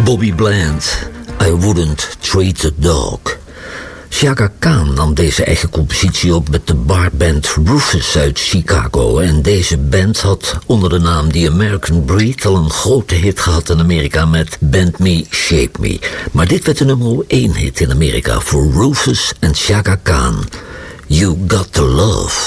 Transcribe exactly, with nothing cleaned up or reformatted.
Bobby Bland, I Wouldn't Treat a Dog. Chaka Khan nam deze eigen compositie op met de barband Rufus uit Chicago. En deze band had onder de naam The American Breed al een grote hit gehad in Amerika met Bend Me, Shape Me. Maar dit werd de nummer één hit in Amerika voor Rufus en Chaka Khan. You Got the Love.